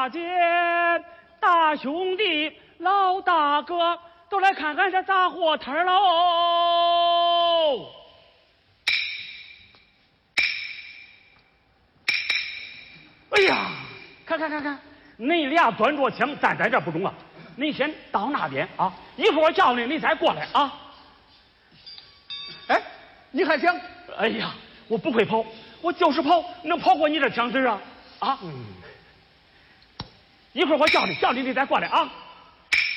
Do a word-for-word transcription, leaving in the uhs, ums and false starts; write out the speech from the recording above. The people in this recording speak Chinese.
大姐、大兄弟、老大哥，都来看看这杂货摊喽！哎呀，看看看看，你俩端着枪站在这不中啊！你先到那边啊，一会儿我叫你，你再过来啊。 哎，你还想？ 哎呀，我不会跑，我就是跑，能跑过你这枪子啊？啊，嗯。一会儿我叫你，叫你，你再过来啊。